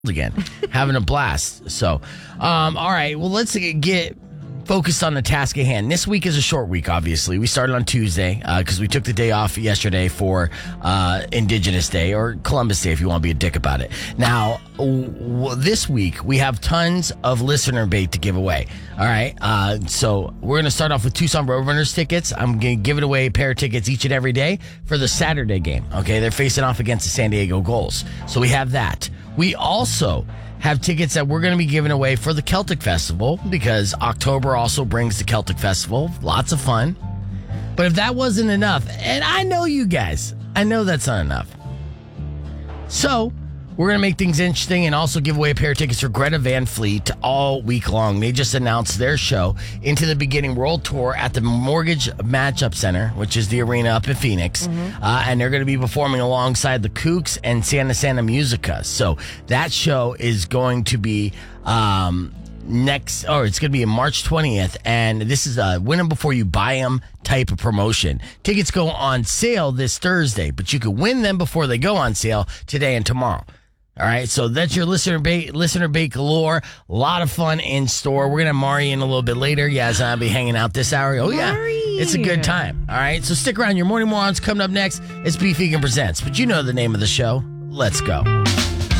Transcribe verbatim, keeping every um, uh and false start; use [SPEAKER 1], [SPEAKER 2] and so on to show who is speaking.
[SPEAKER 1] again, having a blast. So, um, all right. Well, let's get focused on the task at hand. This week is a short week, obviously. We started on Tuesday because uh, we took the day off yesterday for uh, Indigenous Day, or Columbus Day if you want to be a dick about it. Now, w- this week, we have tons of listener bait to give away. All right. Uh, so we're going to start off with Tucson Roadrunners tickets. I'm going to give it away a pair of tickets each and every day for the Saturday game. Okay. They're facing off against the San Diego Gulls. So we have that. We also have tickets that we're going to be giving away for the Celtic Festival, because October also brings the Celtic Festival. Lots of fun. But if that wasn't enough, and I know you guys, I know that's not enough. So we're going to make things interesting and also give away a pair of tickets for Greta Van Fleet all week long. They just announced their show, Into the Beginning World Tour, at the Mortgage Matchup Center, which is the arena up in Phoenix. Mm-hmm. Uh, and they're going to be performing alongside the Kooks and Santa Santa Musica. So that show is going to be um, next, or it's going to be on March twentieth. And this is a win them before you buy them type of promotion. Tickets go on sale this Thursday, but you can win them before they go on sale today and tomorrow. All right, so that's your listener bait, listener bait galore. A lot of fun in store. We're going to have Mari in a little bit later. Yaz and I'll be hanging out this hour. Oh, yeah.
[SPEAKER 2] Mari.
[SPEAKER 1] It's a good time. All right, so stick around. Your Morning Morons coming up next. It's Beef Vegan Presents. But you know the name of the show. Let's go.